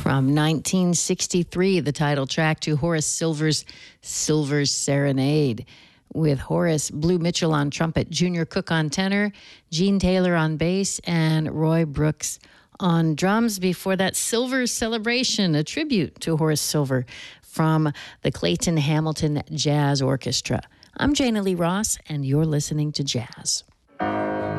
From 1963, the title track to Horace Silver's Silver's Serenade, with Horace Blue Mitchell on trumpet, Junior Cook on tenor, Gene Taylor on bass, and Roy Brooks on drums. Before that, Silver's Celebration, a tribute to Horace Silver from the Clayton Hamilton Jazz Orchestra. I'm Jana Lee Ross, and you're listening to Jazz.